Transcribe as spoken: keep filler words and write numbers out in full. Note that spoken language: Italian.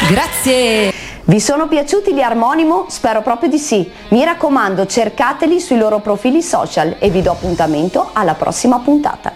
Grazie! Vi sono piaciuti gli Armonimo? Spero proprio di sì. Mi raccomando, cercateli sui loro profili social e vi do appuntamento alla prossima puntata.